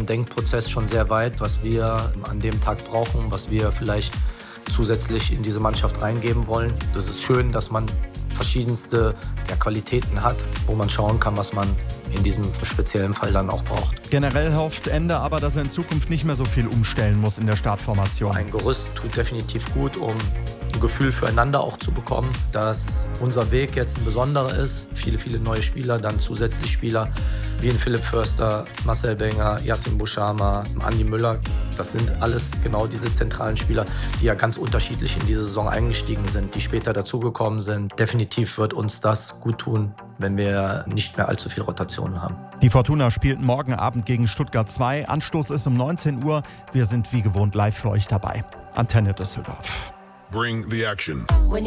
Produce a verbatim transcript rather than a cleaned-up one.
unserem Denkprozess schon sehr weit, was wir an dem Tag brauchen, was wir vielleicht zusätzlich in diese Mannschaft reingeben wollen. Das ist schön, dass man verschiedenste ja, Qualitäten hat, wo man schauen kann, was man in diesem speziellen Fall dann auch braucht. Generell hofft Ende aber, dass er in Zukunft nicht mehr so viel umstellen muss in der Startformation. Ein Gerüst tut definitiv gut, um ein Gefühl füreinander auch zu bekommen, dass unser Weg jetzt ein besonderer ist. Viele, viele neue Spieler, dann zusätzlich Spieler wie ein Philipp Förster, Marcel Benger, Yassin Bouchama, Andi Müller. Das sind alles genau diese zentralen Spieler, die ja ganz unterschiedlich in diese Saison eingestiegen sind, die später dazugekommen sind. Definitiv wird uns das gut tun, wenn wir nicht mehr allzu viel Rotationen haben. Die Fortuna spielt morgen Abend gegen Stuttgart zwei. Anstoß ist um neunzehn Uhr. Wir sind wie gewohnt live für euch dabei. Antenne Düsseldorf. Bring the action.